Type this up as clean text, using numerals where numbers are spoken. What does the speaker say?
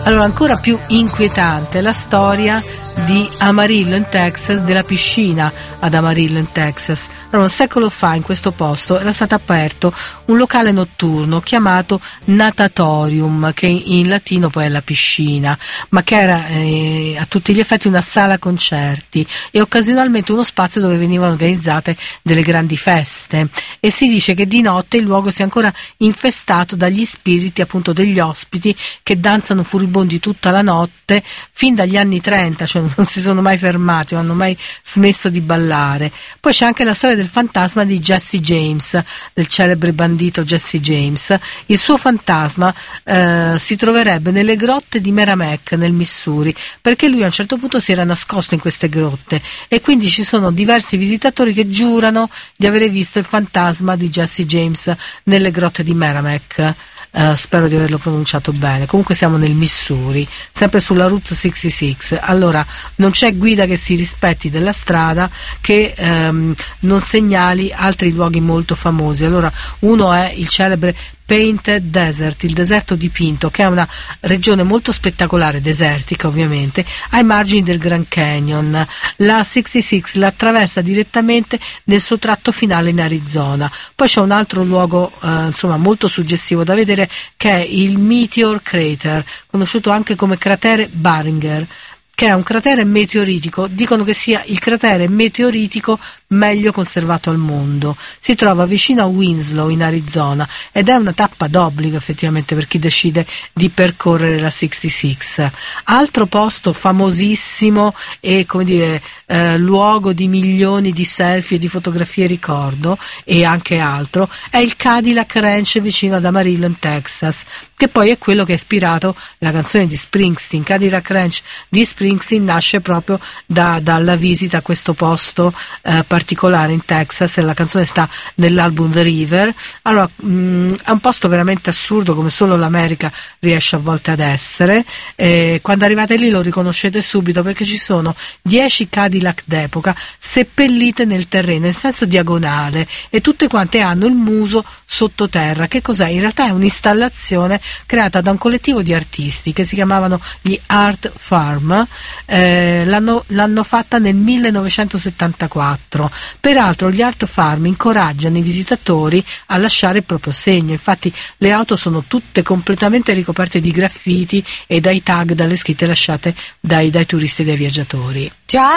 Allora, ancora più inquietante è la storia di Amarillo in Texas, della piscina ad Amarillo in Texas. Allora, un secolo fa in questo posto era stato aperto un locale notturno chiamato natatorium, che in latino poi è la piscina, ma che era a tutti gli effetti una sala concerti e occasionalmente uno spazio dove venivano organizzate delle grandi feste, e si dice che di notte il luogo sia ancora infestato dagli spiriti appunto degli ospiti che danzano furibondi tutta la notte fin dagli anni 30, cioè non si sono mai fermati, non hanno mai smesso di ballare. Poi c'è anche la storia del fantasma di Jesse James, del celebre bandito Jesse James. Il suo fantasma si troverebbe nelle grotte di Meramec nel Missouri, perché lui a un certo punto si era nascosto in queste grotte, e quindi ci sono diversi visitatori che giurano di avere visto il fantasma di Jesse James nelle grotte di Meramec. Spero di averlo pronunciato bene. Comunque siamo nel Missouri, sempre sulla Route 66. Allora, non c'è guida che si rispetti della strada che non segnali altri luoghi molto famosi. Allora, uno è il celebre Painted Desert, il deserto dipinto, che è una regione molto spettacolare, desertica ovviamente, ai margini del Grand Canyon. La 66 la attraversa direttamente nel suo tratto finale in Arizona. Poi c'è un altro luogo molto suggestivo da vedere, che è il Meteor Crater, conosciuto anche come cratere Barringer, che è un cratere meteoritico. Dicono che sia il cratere meteoritico meglio conservato al mondo. Si trova vicino a Winslow in Arizona ed è una tappa d'obbligo effettivamente per chi decide di percorrere la 66. Altro posto famosissimo e luogo di milioni di selfie e di fotografie ricordo e anche altro è il Cadillac Ranch vicino ad Amarillo in Texas, che poi è quello che ha ispirato la canzone di Springsteen. Cadillac Ranch di Springsteen nasce proprio dalla visita a questo posto particolare in Texas, e la canzone sta nell'album The River. Allora, è un posto veramente assurdo, come solo l'America riesce a volte ad essere. Quando arrivate lì lo riconoscete subito, perché ci sono 10 Cadillac d'epoca seppellite nel terreno in senso diagonale, e tutte quante hanno il muso sottoterra. Che cos'è? In realtà è un'installazione creata da un collettivo di artisti che si chiamavano gli Art Farm. L'hanno fatta nel 1974. Peraltro gli Art Farm incoraggiano i visitatori a lasciare il proprio segno. Infatti le auto sono tutte completamente ricoperte di graffiti e dai tag, dalle scritte lasciate dai turisti e dai viaggiatori.